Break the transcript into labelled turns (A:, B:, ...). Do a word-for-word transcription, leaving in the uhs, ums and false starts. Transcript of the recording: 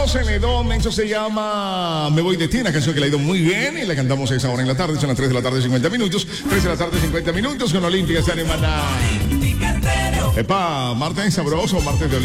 A: Cenedón, eso se llama Me Voy de Ti, una canción que le ha ido muy bien y la cantamos a esa hora en la tarde, son las tres de la tarde, cincuenta minutos, tres de la tarde, cincuenta minutos, con Olímpica está en Maná. Epa, martes sabroso, martes de